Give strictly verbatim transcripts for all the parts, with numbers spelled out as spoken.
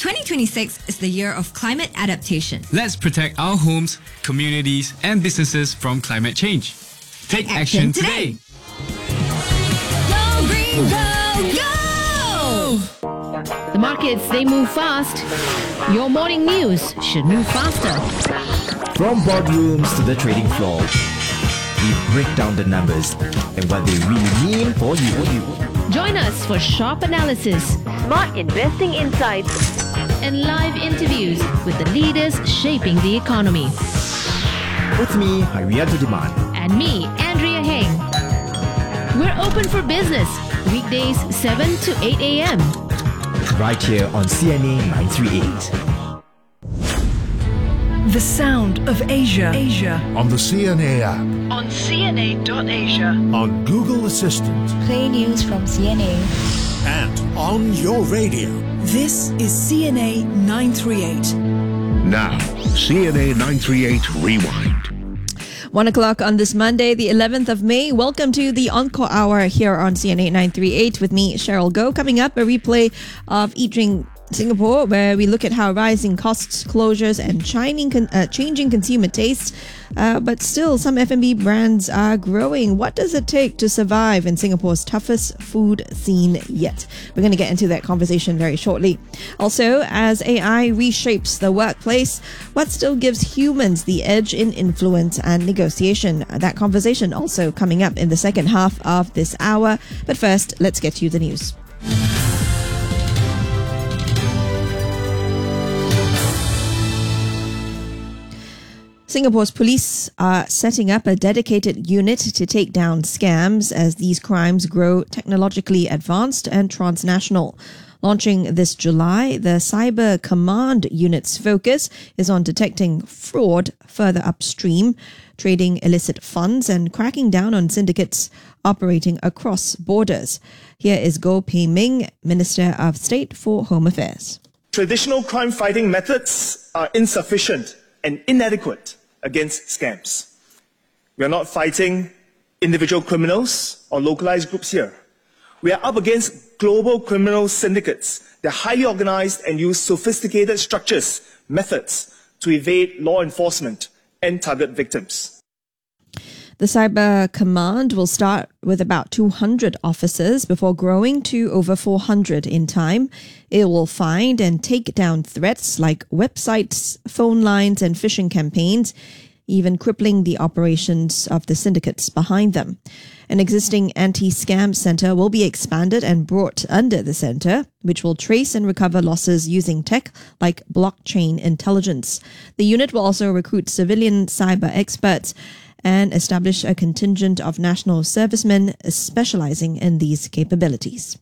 twenty twenty-six is the year of climate adaptation. Let's protect our homes, communities, and businesses from climate change. Take, Take action, action today. today. Go green, go, go! The markets, they move fast. Your morning news should move faster. From boardrooms to the trading floor, we break down the numbers and what they really mean for you. Join us for sharp analysis, smart investing insights, and live interviews with the leaders shaping the economy. With me, Harianto Diman. And me, Andrea Heng. We're open for business, weekdays seven to eight a.m. Right here on C N A nine thirty-eight. The sound of Asia. Asia. On the C N A app. On C N A dot Asia. On Google Assistant. Play news from C N A. And on your radio. This is C N A nine thirty-eight. Now, C N A nine thirty-eight Rewind. One o'clock on this Monday, the eleventh of May. Welcome to the Encore Hour here on C N A nine thirty-eight with me, Cheryl Goh. Coming up, a replay of Eat Drink Singapore, where we look at how rising costs, closures, and changing, con- uh, changing consumer tastes. Uh, but still, some F and B brands are growing. What does it take to survive in Singapore's toughest food scene yet? We're going to get into that conversation very shortly. Also, as A I reshapes the workplace, what still gives humans the edge in influence and negotiation? That conversation also coming up in the second half of this hour. But first, let's get to the news. Singapore's police are setting up a dedicated unit to take down scams as these crimes grow technologically advanced and transnational. Launching this July, the Cyber Command Unit's focus is on detecting fraud further upstream, trading illicit funds, and cracking down on syndicates operating across borders. Here is Goh Pei Ming, Minister of State for Home Affairs. Traditional crime-fighting methods are insufficient and inadequate against scams. We are not fighting individual criminals or localized groups here. We are up against global criminal syndicates. They're highly organized and use sophisticated structures, methods to evade law enforcement and target victims. The Cyber Command will start with about two hundred officers before growing to over four hundred in time. It will find and take down threats like websites, phone lines, and phishing campaigns, even crippling the operations of the syndicates behind them. An existing anti-scam centre will be expanded and brought under the centre, which will trace and recover losses using tech like blockchain intelligence. The unit will also recruit civilian cyber experts and establish a contingent of national servicemen specializing in these capabilities.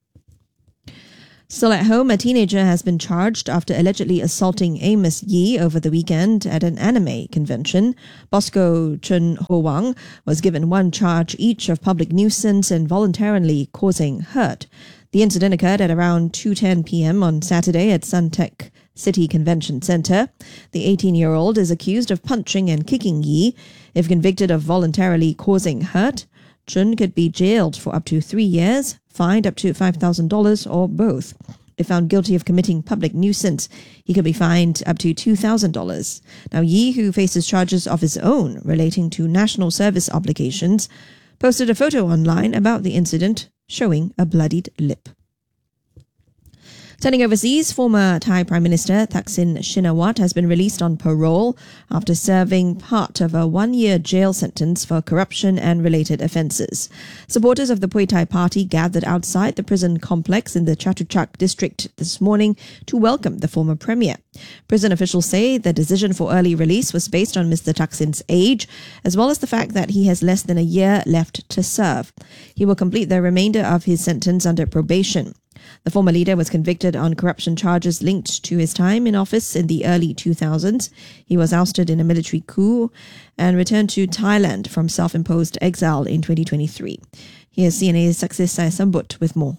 Still at home, a teenager has been charged after allegedly assaulting Amos Yee over the weekend at an anime convention. Bosco Chun Ho Wang was given one charge each of public nuisance and voluntarily causing hurt. The incident occurred at around two ten p.m. on Saturday at Suntec City Convention Centre. The eighteen-year-old is accused of punching and kicking Yee. If convicted of voluntarily causing hurt, Chun could be jailed for up to three years, fined up to five thousand dollars, or both. If found guilty of committing public nuisance, he could be fined up to two thousand dollars. Now, Yee, who faces charges of his own relating to national service obligations, posted a photo online about the incident showing a bloodied lip. Turning overseas, former Thai Prime Minister Thaksin Shinawatra has been released on parole after serving part of a one-year jail sentence for corruption and related offences. Supporters of the Pheu Thai Party gathered outside the prison complex in the Chatuchak district this morning to welcome the former premier. Prison officials say the decision for early release was based on Mister Thaksin's age, as well as the fact that he has less than a year left to serve. He will complete the remainder of his sentence under probation. The former leader was convicted on corruption charges linked to his time in office in the early two thousands. He was ousted in a military coup and returned to Thailand from self-imposed exile in twenty twenty-three. Here's C N A's Success Sai Sambut with more.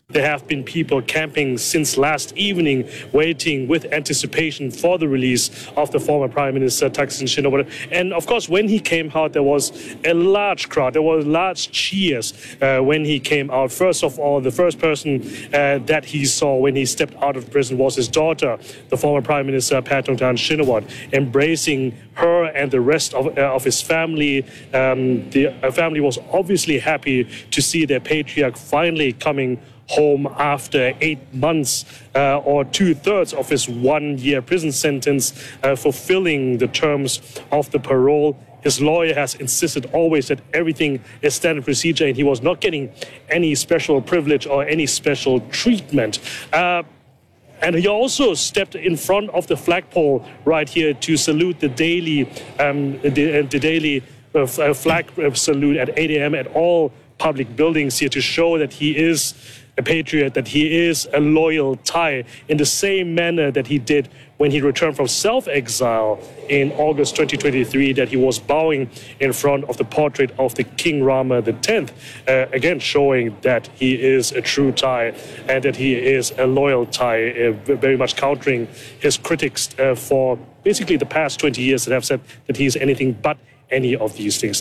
There have been people camping since last evening, waiting with anticipation for the release of the former Prime Minister Thaksin Shinawatra. And of course, when he came out, there was a large crowd. There were large cheers uh, when he came out. First of all, the first person uh, that he saw when he stepped out of prison was his daughter, the former Prime Minister Paetongtarn Shinawatra, embracing her and the rest of, uh, of his family. Um, the uh, family was obviously happy to see their patriarch finally coming home after eight months uh, or two-thirds of his one-year prison sentence, uh, fulfilling the terms of the parole. His lawyer has insisted always that everything is standard procedure and he was not getting any special privilege or any special treatment. Uh, And he also stepped in front of the flagpole right here to salute the daily, um, the, the daily uh, flag salute at eight a.m. at all public buildings here to show that he is a patriot, that he is a loyal Thai, in the same manner that he did when he returned from self-exile in August twenty twenty-three, that he was bowing in front of the portrait of the King Rama the tenth, uh, again showing that he is a true Thai and that he is a loyal Thai, uh, very much countering his critics uh, for basically the past twenty years that have said that he is anything but any of these things.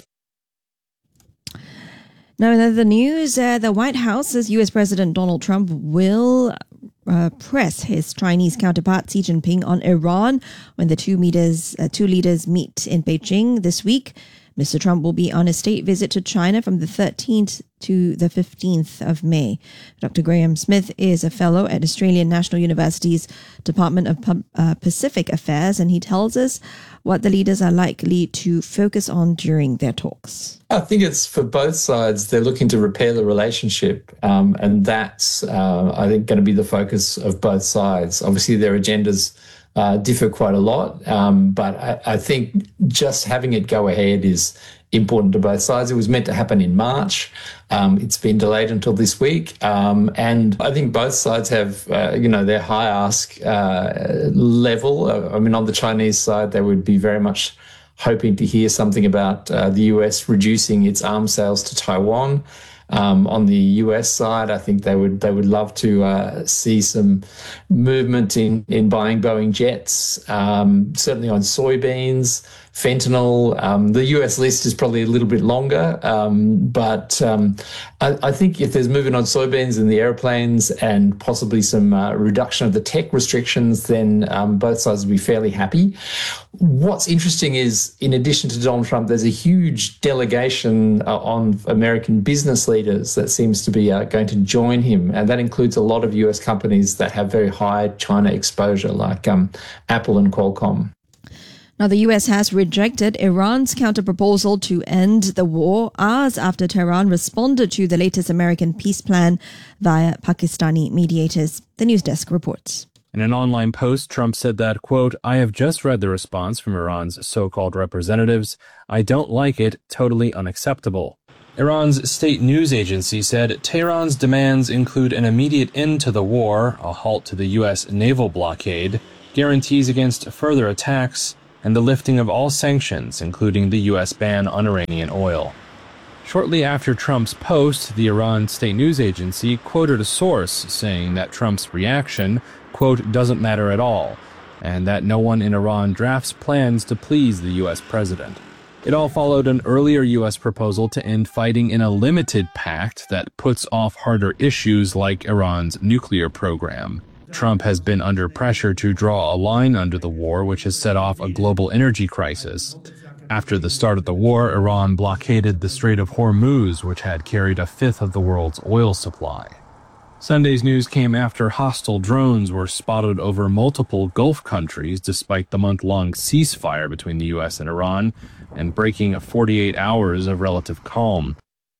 Now, in other news, uh, the White House says U S President Donald Trump will uh, press his Chinese counterpart Xi Jinping on Iran when the two, meters, uh, two leaders meet in Beijing this week. Mister Trump will be on a state visit to China from the thirteenth to the fifteenth of May. Doctor Graham Smith is a fellow at Australian National University's Department of Pub- uh, Pacific Affairs, and he tells us what the leaders are likely to focus on during their talks. I think it's for both sides. They're looking to repair the relationship, um, and that's, uh, I think, going to be the focus of both sides. Obviously, their agendas uh, differ quite a lot, um, but I, I think just having it go ahead is important to both sides. It was meant to happen in March. Um, it's been delayed until this week. Um, and I think both sides have, uh, you know, their high ask uh, level. I mean, on the Chinese side, they would be very much hoping to hear something about uh, the U S reducing its arms sales to Taiwan. Um, on the U S side, I think they would they would love to uh, see some movement in, in buying Boeing jets, um, certainly on soybeans, fentanyl. Um, the U S list is probably a little bit longer, um, but um, I, I think if there's movement on soybeans and the airplanes and possibly some uh, reduction of the tech restrictions, then um, both sides will be fairly happy. What's interesting is, in addition to Donald Trump, there's a huge delegation uh, on American business leaders that seems to be uh, going to join him, and that includes a lot of U S companies that have very high China exposure, like um, Apple and Qualcomm. Now, the U S has rejected Iran's counterproposal to end the war hours after Tehran responded to the latest American peace plan via Pakistani mediators. The news desk reports. In an online post, Trump said that, quote, "I have just read the response from Iran's so-called representatives. I don't like it, totally unacceptable." Iran's state news agency said Tehran's demands include an immediate end to the war, a halt to the U S naval blockade, guarantees against further attacks, and the lifting of all sanctions, including the U S ban on Iranian oil. Shortly after Trump's post, the Iran state news agency quoted a source saying that Trump's reaction, quote, "doesn't matter at all," and that no one in Iran drafts plans to please the U S president. It all followed an earlier U S proposal to end fighting in a limited pact that puts off harder issues like Iran's nuclear program. Trump has been under pressure to draw a line under the war, which has set off a global energy crisis. After the start of the war, Iran blockaded the Strait of Hormuz, which had carried a fifth of the world's oil supply. Sunday's news came after hostile drones were spotted over multiple Gulf countries despite the month-long ceasefire between the U S and Iran, and breaking forty-eight hours of relative calm.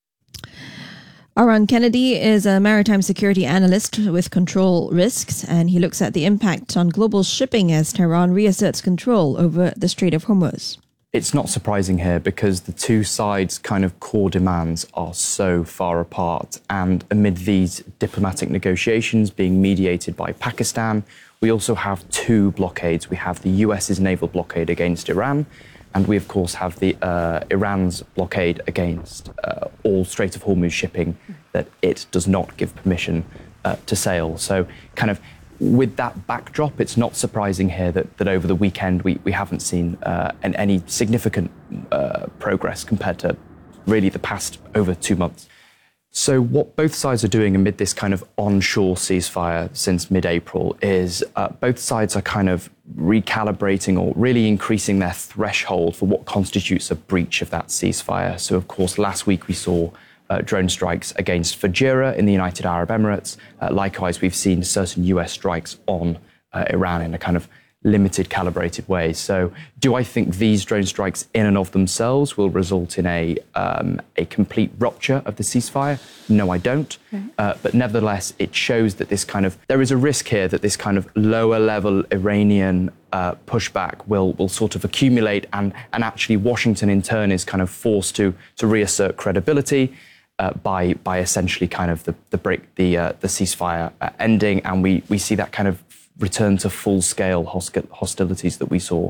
Aron Kennedy is a maritime security analyst with Control Risks, and he looks at the impact on global shipping as Tehran reasserts control over the Strait of Hormuz. It's not surprising here because the two sides' kind of core demands are so far apart. And amid these diplomatic negotiations being mediated by Pakistan, we also have two blockades. We have the U S's naval blockade against Iran, and we, of course, have the uh, Iran's blockade against uh, all Strait of Hormuz shipping that it does not give permission uh, to sail. So kind of with that backdrop, it's not surprising here that, that over the weekend we, we haven't seen uh, an, any significant uh, progress compared to really the past over two months. So what both sides are doing amid this kind of onshore ceasefire since mid-April is uh, both sides are kind of recalibrating or really increasing their threshold for what constitutes a breach of that ceasefire. So of course, last week we saw Uh, drone strikes against Fujairah in the United Arab Emirates. Uh, likewise, we've seen certain U S strikes on uh, Iran in a kind of limited, calibrated way. So do I think these drone strikes in and of themselves will result in a, um, a complete rupture of the ceasefire? No, I don't. Okay. Uh, but nevertheless, it shows that this kind of, there is a risk here that this kind of lower level Iranian uh, pushback will, will sort of accumulate and, and actually Washington in turn is kind of forced to, to reassert credibility. Uh, by by essentially kind of the the break the uh, the ceasefire uh, ending, and we we see that kind of return to full scale hostil- hostilities that we saw.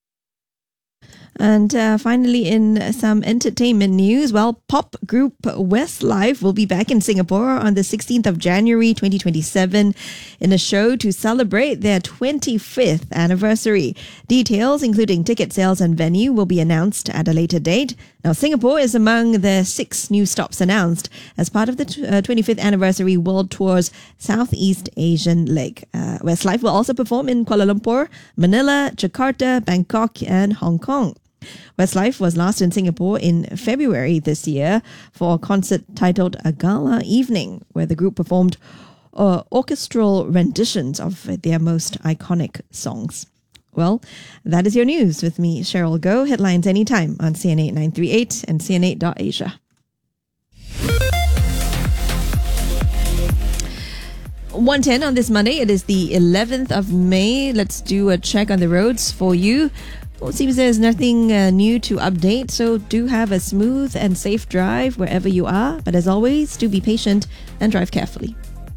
And uh, finally, in some entertainment news, well, pop group Westlife will be back in Singapore on the sixteenth of January twenty twenty-seven in a show to celebrate their twenty-fifth anniversary. Details, including ticket sales and venue, will be announced at a later date. Now, Singapore is among the six new stops announced as part of the uh, twenty-fifth anniversary World Tour's Southeast Asian leg. Uh, Westlife will also perform in Kuala Lumpur, Manila, Jakarta, Bangkok, and Hong Kong. Westlife was last in Singapore in February this year for a concert titled A Gala Evening, where the group performed uh, orchestral renditions of their most iconic songs. Well, that is your news with me, Cheryl Goh. Headlines anytime on C N A nine three eight and C N A dot Asia. one ten on this Monday. It is the eleventh of May. Let's do a check on the roads for you. Well, it seems there's nothing uh, new to update, so do have a smooth and safe drive wherever you are. But as always, do be patient and drive carefully.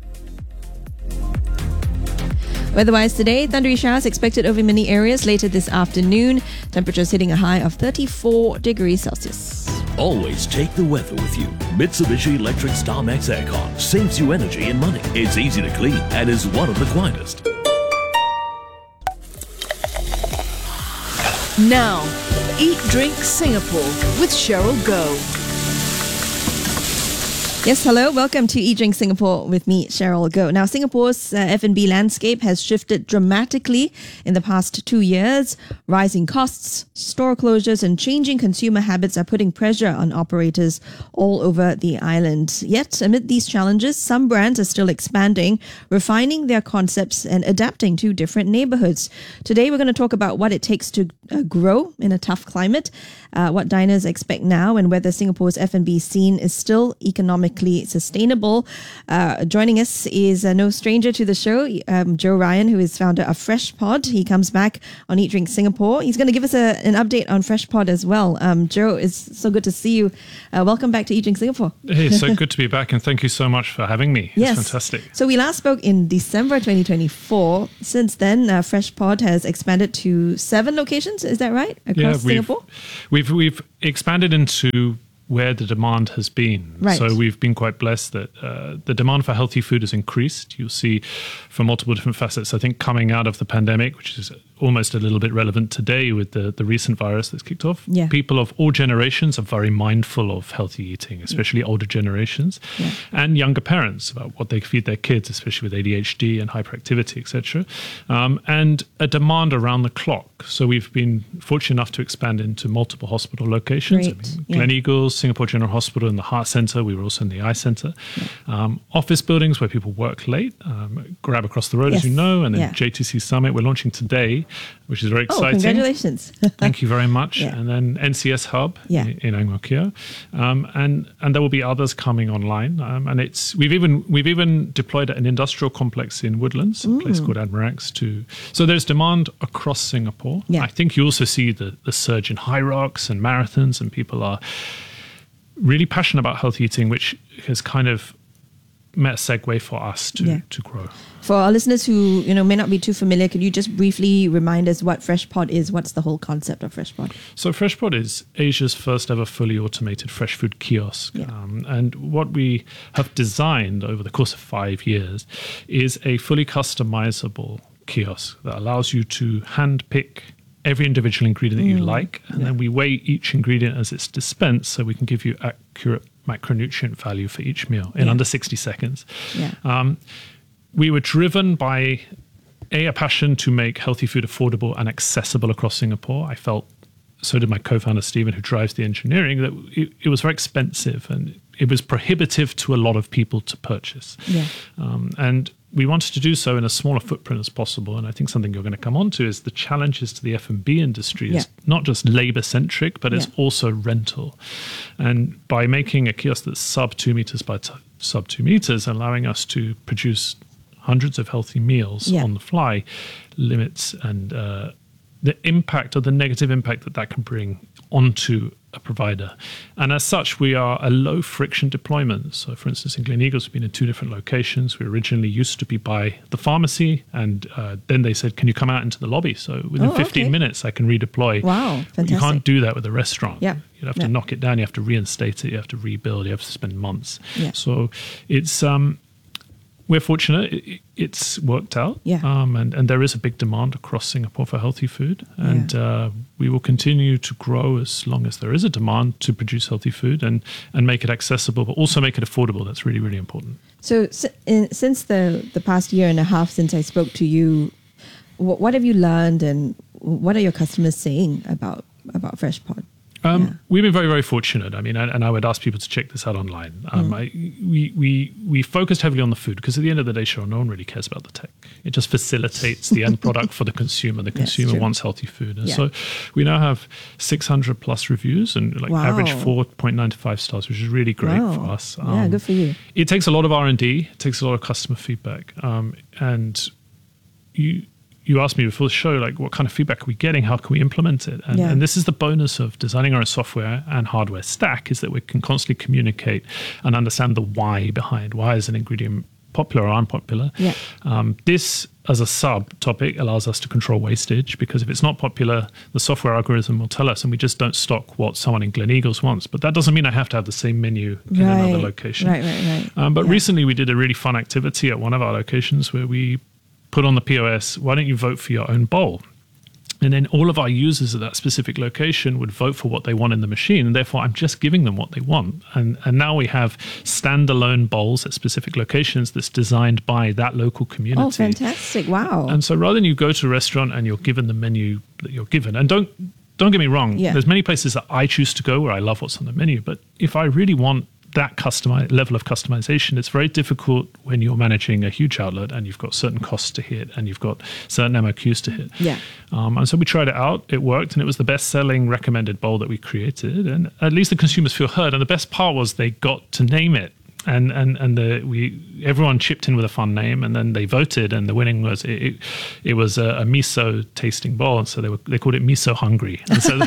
Weather-wise today, thundery showers expected over many areas later this afternoon. Temperatures hitting a high of thirty-four degrees Celsius. Always take the weather with you. Mitsubishi Electric StarMax Aircon saves you energy and money. It's easy to clean and is one of the quietest. Now, Eat Drink Singapore with Cheryl Goh. Yes, hello. Welcome to Eat Drink Singapore with me, Cheryl Goh. Now, Singapore's uh, F and B landscape has shifted dramatically in the past two years. Rising costs, store closures, and changing consumer habits are putting pressure on operators all over the island. Yet, amid these challenges, some brands are still expanding, refining their concepts, and adapting to different neighborhoods. Today, we're going to talk about what it takes to uh, grow in a tough climate, uh, what diners expect now, and whether Singapore's F and B scene is still economically sustainable. Uh, joining us is uh, no stranger to the show, um, Joe Ryan, who is founder of FreshPod. He comes back on Eat Drink Singapore. He's going to give us a, an update on FreshPod as well. Um, Joe, it's so good to see you. Uh, welcome back to Eat Drink Singapore. Hey, it's so good to be back, and thank you so much for having me. It's yes. fantastic. So we last spoke in December twenty twenty-four. Since then, uh, FreshPod has expanded to seven locations. Is that right? Across yeah, we've, Singapore? We've, we've expanded into where the demand has been. Right. So we've been quite blessed that uh, the demand for healthy food has increased. You'll see from multiple different facets. I think coming out of the pandemic, which is almost a little bit relevant today with the, the recent virus that's kicked off, yeah. people of all generations are very mindful of healthy eating, especially older generations, yeah. and younger parents about what they feed their kids, especially with A D H D and hyperactivity, et cetera. Um, and a demand around the clock. So we've been fortunate enough to expand into multiple hospital locations. I mean, yeah. Glen Eagles, Singapore General Hospital in the Heart Centre. We were also in the Eye Centre. Yeah. Um, office buildings where people work late, um, grab across the road, yes. as you know, and then yeah. J T C Summit. We're launching today, which is very exciting. Oh, congratulations. Thank you very much. Yeah. And then N C S Hub yeah. in, in Ang Mo Kio. Um, and, and there will be others coming online. Um, and it's we've even we've even deployed an industrial complex in Woodlands, mm. a place called Admirax. To, so there's demand across Singapore. Yeah. I think you also see the, the surge in high rocks and marathons, and people are really passionate about healthy eating, which has kind of met a segue for us to, Yeah. to grow. For our listeners who you know may not be too familiar, could you just briefly remind us what FreshPod is? What's the whole concept of FreshPod? So FreshPod is Asia's first ever fully automated fresh food kiosk. Yeah. Um, and what we have designed over the course of five years is a fully customizable kiosk that allows you to hand pick every individual ingredient that you Mm. like, and then we weigh each ingredient as it's dispensed so we can give you accurate macronutrient value for each meal in Yeah. under sixty seconds. Yeah. Um, we were driven by a, a passion to make healthy food affordable and accessible across Singapore. I felt, so did my co-founder Stephen, who drives the engineering, that it, it was very expensive and it was prohibitive to a lot of people to purchase. Yeah. Um, and we wanted to do so in a smaller footprint as possible. And I think something you're going to come on to is the challenges to the F and B industry is Yeah. not just labor centric, but it's Yeah. also rental. And by making a kiosk that's sub two meters by t- sub two meters, allowing us to produce hundreds of healthy meals Yeah. on the fly, limits and uh, the impact or the negative impact that that can bring onto a provider. And as such, we are a low friction deployment. So for instance, in Gleneagles, we've been in two different locations. We originally used to be by the pharmacy, and uh, then they said, can you come out into the lobby? So within Oh, fifteen okay. minutes, I can redeploy. Wow, You fantastic. can't do that with a restaurant. Yeah. You have Yeah. to knock it down. You have to reinstate it. You have to rebuild. You have to spend months. Yeah. So it's um, we're fortunate. It, it's worked out. Yeah. Um, and, and there is a big demand across Singapore for healthy food. And uh, we will continue to grow as long as there is a demand to produce healthy food and, and make it accessible, but also make it affordable. That's really, really important. So si- in, since the the past year and a half since I spoke to you, what, what have you learned, and what are your customers saying about about FreshPod? Um, We've been very, very fortunate. I mean, and, and I would ask people to check this out online. Um, Mm. I, we, we, we focused heavily on the food because at the end of the day, sure, no one really cares about the tech. It just facilitates the end product for the consumer. The Yes, consumer true. wants healthy food. And Yeah. so we now have six hundred plus reviews and like Wow. average four point nine to five stars, which is really great Wow. for us. Yeah, good for you. It takes a lot of R and D. It takes a lot of customer feedback. Um, and you... You asked me before the show, like, what kind of feedback are we getting? How can we implement it? And, Yeah. and this is the bonus of designing our own software and hardware stack, is that we can constantly communicate and understand the why behind why is an ingredient popular or unpopular. Yeah. Um, this, as a sub-topic, allows us to control wastage, because if it's not popular, the software algorithm will tell us, and we just don't stock what someone in Gleneagles wants. But that doesn't mean I have to have the same menu in another Right. location. Right, right, right. Um, but Yeah. recently we did a really fun activity at one of our locations where we put on the P O S, why don't you vote for your own bowl? And then all of our users at that specific location would vote for what they want in the machine. And therefore, I'm just giving them what they want. And, and now we have standalone bowls at specific locations that's designed by that local community. Oh, fantastic! Wow. And so rather than you go to a restaurant and you're given the menu that you're given, and don't don't get me wrong, Yeah. there's many places that I choose to go where I love what's on the menu. But if I really want that customi- level of customization, it's very difficult when you're managing a huge outlet and you've got certain costs to hit and you've got certain M O Qs to hit. Yeah. Um, and so we tried it out. It worked, and it was the best-selling recommended bowl that we created. And at least the consumers feel heard. And the best part was they got to name it. And and and the we everyone chipped in with a fun name, and then they voted, and the winning was it. It, it was a, a miso tasting bowl, and so they were they called it Miso Hungry. And so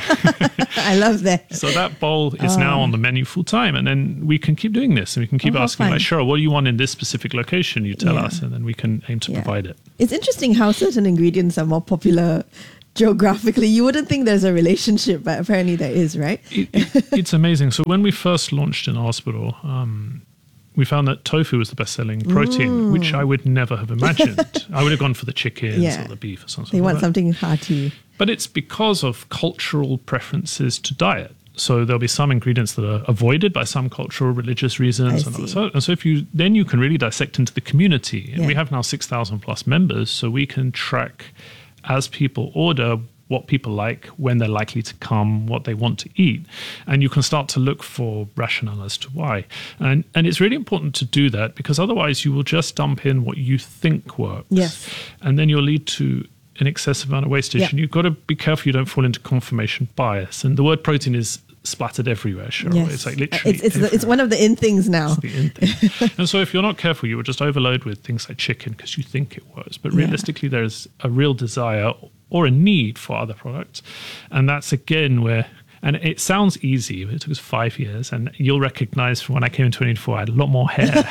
I love that. so that bowl is now Oh. on the menu full time, and then we can keep doing this, and we can keep Oh, how asking, fun. like, Cheryl, what do you want in this specific location? You tell Yeah. us, and then we can aim to Yeah. provide it. It's interesting how certain ingredients are more popular geographically. You wouldn't think there's a relationship, but apparently there is, right? It, it, it's amazing. So when we first launched in our hospital, um, we found that tofu was the best-selling protein, Mm. which I would never have imagined. I would have gone for the chickens Yeah. or the beef or something. They want like that. something hearty. But it's because of cultural preferences to diet. So there'll be some ingredients that are avoided by some cultural, religious reasons. I And see. so, and so if you then you can really dissect into the community. And Yeah. we have now six thousand plus members, so we can track as people order what people like, when they're likely to come, what they want to eat. And you can start to look for rationale as to why. And and it's really important to do that, because otherwise you will just dump in what you think works. Yes. And then you'll lead to an excessive amount of wastage. Yeah. And you've got to be careful you don't fall into confirmation bias. And the word protein is splattered everywhere, Cheryl. Yes. It's like literally It's, it's, the, it's one of the in things now. the in thing. And so if you're not careful, you will just overload with things like chicken because you think it works. But Yeah. realistically, there's a real desire or a need for other products. And that's, again, where And it sounds easy, but it took us five years. And you'll recognize from when I came in twenty twenty-four, I had a lot more hair.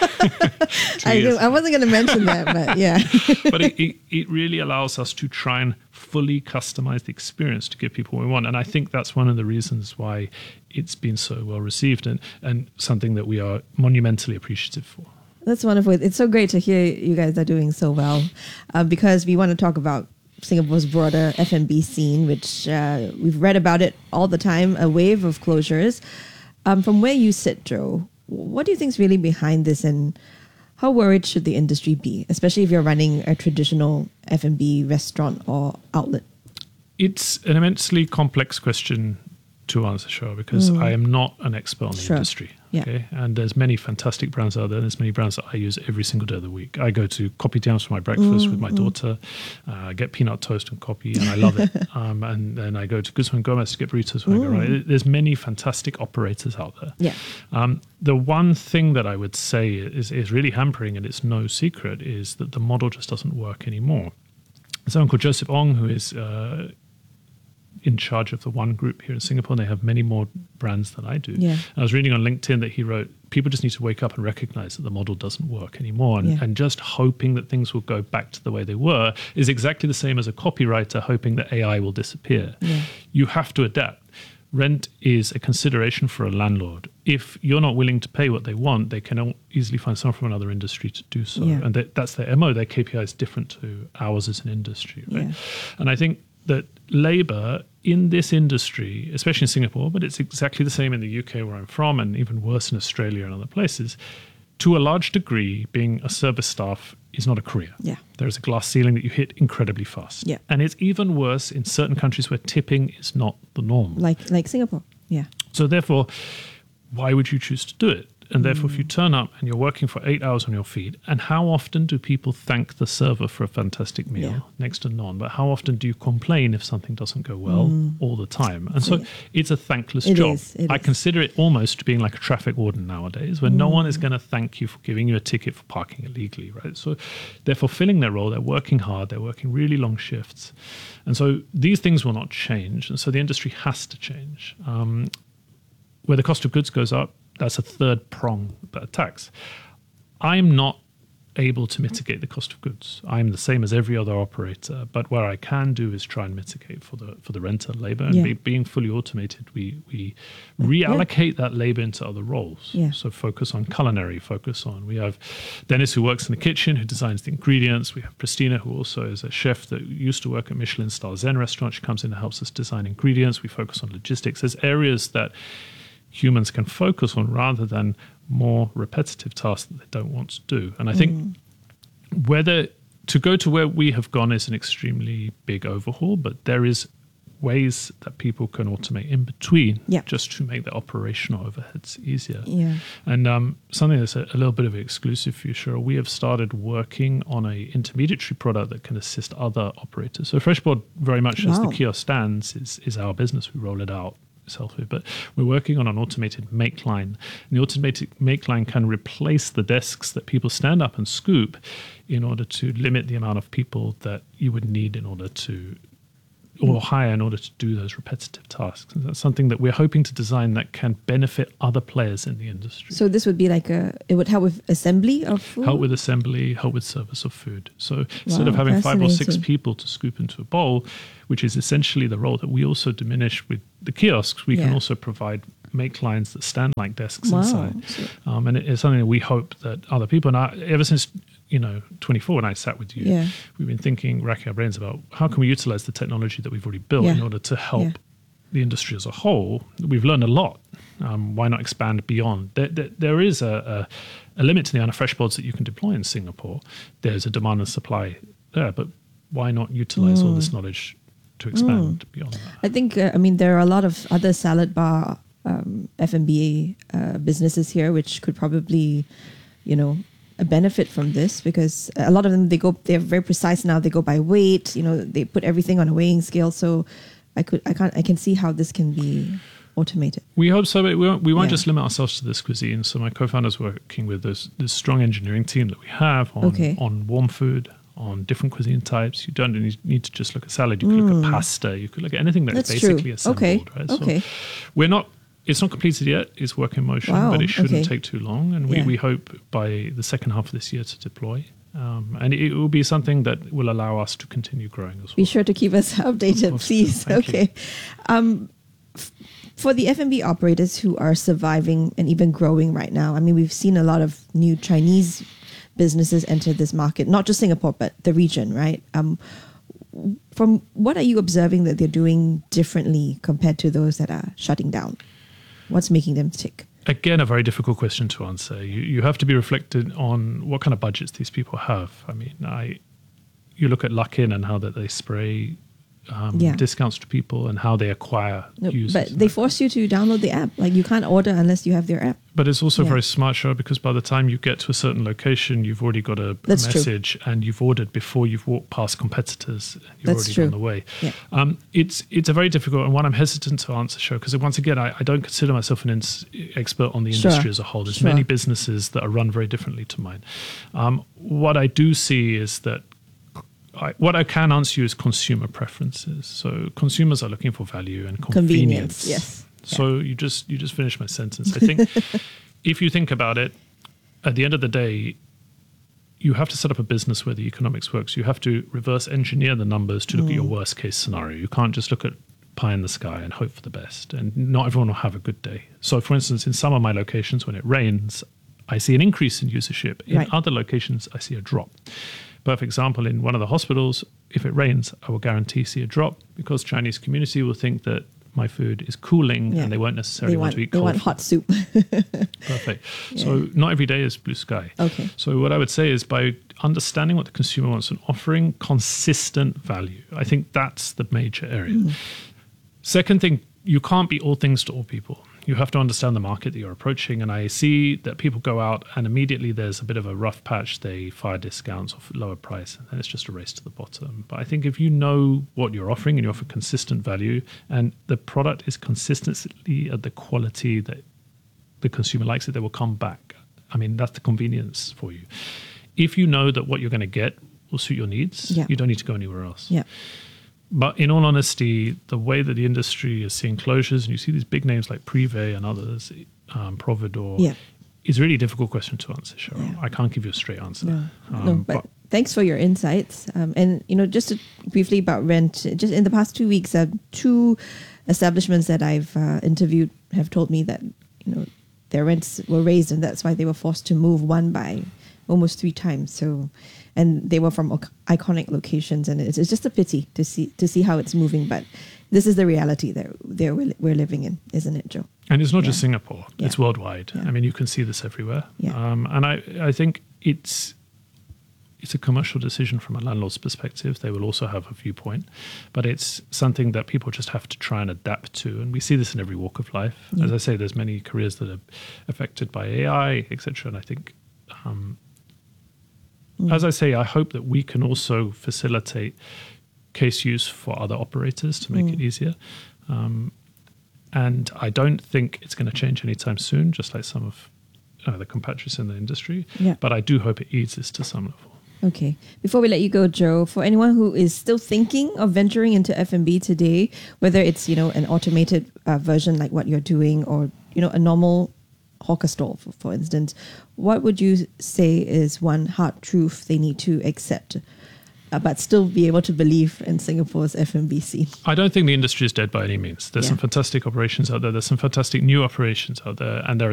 I, do, I wasn't going to mention that, but yeah. But it, it, it really allows us to try and fully customize the experience to give people what we want. And I think that's one of the reasons why it's been so well received and, and something that we are monumentally appreciative for. That's wonderful. It's so great to hear you guys are doing so well uh, because we want to talk about Singapore's broader F and B scene, which uh, we've read about it all the time, a wave of closures. Um, from where you sit, Joe, what do you think is really behind this and how worried should the industry be, especially if you're running a traditional F and B restaurant or outlet? It's an immensely complex question to answer, Cheryl, because Mm. I am not an expert on the Sure. industry. Yeah. Okay, and there's many fantastic brands out there. There's many brands that I use every single day of the week. I go to Kopitiams for my breakfast Mm, with my mm. daughter. Uh, I get peanut toast and coffee, and I love it. um, and then I go to Guzman Gomez to get burritos when I go Mm. around. There's many fantastic operators out there. Yeah. Um, the one thing that I would say is, is really hampering, and it's no secret, is that the model just doesn't work anymore. Someone called Joseph Ong, who is uh, in charge of the One Group here in Singapore, and they have many more brands than I do. Yeah. I was reading on LinkedIn that he wrote, people just need to wake up and recognize that the model doesn't work anymore. And, Yeah. and just hoping that things will go back to the way they were is exactly the same as a copywriter hoping that A I will disappear. Yeah. You have to adapt. Rent is a consideration for a landlord. If you're not willing to pay what they want, they can al- easily find someone from another industry to do so. Yeah. And that, that's their M O. Their K P I is different to ours as an industry. Right? Yeah. And I think that labor in this industry, especially in Singapore, but it's exactly the same in the U K where I'm from, and even worse in Australia and other places, to a large degree, being a service staff is not a career. Yeah. There's a glass ceiling that you hit incredibly fast. Yeah. And it's even worse in certain countries where tipping is not the norm. Like like Singapore. Yeah. So therefore, why would you choose to do it? And therefore, if you turn up and you're working for eight hours on your feet, and how often do people thank the server for a fantastic meal? Yeah. Next to none. But how often do you complain if something doesn't go well? Mm. All the time. And so Yeah. it's a thankless It job. is, it I is. consider it almost being like a traffic warden nowadays, where no Mm. one is going to thank you for giving you a ticket for parking illegally, right? So they're fulfilling their role. They're working hard. They're working really long shifts. And so these things will not change. And so the industry has to change. Um, where the cost of goods goes up, that's a third prong that attacks. I'm not able to mitigate the cost of goods. I'm the same as every other operator, but where I can do is try and mitigate for the for the renter labor. And Yeah. be, being fully automated, we we reallocate that labor into other roles. Yeah. So focus on culinary, focus on. We have Dennis who works in the kitchen, who designs the ingredients. We have Christina, who also is a chef that used to work at Michelin Star Zen restaurant. She comes in and helps us design ingredients. We focus on logistics. There's areas that humans can focus on rather than more repetitive tasks that they don't want to do. And I think Mm. whether to go to where we have gone is an extremely big overhaul, but there is ways that people can automate in between Yeah. just to make the operational overheads easier. Yeah. And um, something that's a, a little bit of an exclusive for you, Cheryl, we have started working on a intermediary product that can assist other operators. So Freshboard, very much as the Wow. kiosk stands, is, is our business. We roll it out selfie, but we're working on an automated make line. And the automated make line can replace the desks that people stand up and scoop in order to limit the amount of people that you would need in order to or hire in order to do those repetitive tasks. And that's something that we're hoping to design that can benefit other players in the industry. So this would be like a, it would help with assembly of food? Help with assembly, help with service of food. So instead of Wow, having five or six fascinating. people to scoop into a bowl, which is essentially the role that we also diminish with the kiosks, we can Yeah. also provide make lines that stand like desks Wow. inside. Um, and it is something that we hope that other people, and I, ever since, you know, twenty-four when I sat with you, Yeah. we've been thinking, racking our brains about how can we utilize the technology that we've already built Yeah. in order to help Yeah. the industry as a whole. We've learned a lot. Um, why not expand beyond? There, there, there is a, a, a limit to the amount of fresh boards that you can deploy in Singapore. There's a demand and supply there, but why not utilize all Mm. this knowledge to expand beyond that? I think, uh, I mean, there are a lot of other salad bar um, F and B uh, businesses here, which could probably, you know, benefit from this because a lot of them, they go, they're very precise now. They go by weight, you know, they put everything on a weighing scale. So I could, I can't, I can see how this can be automated. We hope so, but we won't, we won't Yeah. just limit ourselves to this cuisine. So my co-founder's working with this, this strong engineering team that we have on, Okay. on warm food, on different cuisine types. You don't need, need to just look at salad. You could look Mm. at pasta. You could look at anything that's, That's basically true. assembled. Okay. Right? Okay. So we're not. It's not completed yet. It's work in motion, Wow, but it shouldn't okay. take too long. And we, Yeah. we hope by the second half of this year to deploy. Um, and it will be something that will allow us to continue growing as well. Be sure to keep us updated, please. Thank you. Okay. Um, f- for the F and B operators who are surviving and even growing right now, I mean, we've seen a lot of new Chinese businesses enter this market, not just Singapore, but the region, right? Um, from what are you observing that they're doing differently compared to those that are shutting down? What's making them tick? Again, a very difficult question to answer. You, you have to be reflected on what kind of budgets these people have. I mean, I you look at Luckin and how that they spray um, Yeah. discounts to people and how they acquire No, users. but they force you to download the app. Like you can't order unless you have their app. But it's also Yeah. very smart, show because by the time you get to a certain location, you've already got a, a That's true. message and you've ordered before you've walked past competitors. And you're That's already true. on the way. Yeah. Um, it's it's a very difficult and one I'm hesitant to answer, show because once again, I, I don't consider myself an ins- expert on the Sure. industry as a whole. There's Sure. many businesses that are run very differently to mine. Um, what I do see is that I, what I can answer you is consumer preferences. So consumers are looking for value and convenience. Convenience, yes. So you just you just finished my sentence. I think if you think about it, at the end of the day, you have to set up a business where the economics works. You have to reverse engineer the numbers to look at your Mm. worst case scenario. You can't just look at pie in the sky and hope for the best. And not everyone will have a good day. So for instance, in some of my locations, when it rains, I see an increase in usership. In Right. other locations, I see a drop. Perfect example, in one of the hospitals, if it rains, I will guarantee see a drop because Chinese community will think that my food is cooling Yeah. and they won't necessarily They want, want, to eat they cold want food. hot soup. Perfect. So not every day is blue sky. Okay. So what I would say is by understanding what the consumer wants and offering consistent value, I think that's the major area. Mm. Second thing, you can't be all things to all people. You have to understand the market that you're approaching. And I see that people go out and immediately there's a bit of a rough patch. They fire discounts or lower price, and then it's just a race to the bottom. But I think if you know what you're offering and you offer consistent value and the product is consistently at the quality that the consumer likes it, they will come back. I mean, that's the convenience for you. If you know that what you're going to get will suit your needs, Yeah. you don't need to go anywhere else. Yeah. But in all honesty, the way that the industry is seeing closures, and you see these big names like Privé and others, um, Providor, Yeah. is a really difficult question to answer, Cheryl. I can't give you a straight answer. No, Um, no, but, thanks for your insights. Um, and you know, just to, briefly about rent. Just in the past two weeks, uh, two establishments that I've uh, interviewed have told me that you know their rents were raised, and that's why they were forced to move. One by almost three times. So, and they were from ic- iconic locations, and it's, it's just a pity to see to see how it's moving. But this is the reality that that we're, we're living in, isn't it, Joe? And it's not just Yeah. Singapore; it's Yeah. worldwide. I mean, you can see this everywhere. Yeah. Um, and I, I think it's it's a commercial decision from a landlord's perspective. They will also have a viewpoint, but it's something that people just have to try and adapt to. And we see this in every walk of life. Yeah. As I say, there's many careers that are affected by A I, et cetera. And I think, um, Mm. as I say, I hope that we can also facilitate case use for other operators to make Mm. it easier. Um, and I don't think it's going to change anytime soon, just like some of uh, the compatriots in the industry. Yeah. But I do hope it eases to some level. Okay. Before we let you go, Joe, for anyone who is still thinking of venturing into F and B today, whether it's you know an automated uh, version like what you're doing, or you know a normal hawker stall, for, for instance, what would you say is one hard truth they need to accept, uh, but still be able to believe in Singapore's F and B scene? I don't think the industry is dead by any means. There's Yeah. some fantastic operations out there. There's some fantastic new operations out there, and there are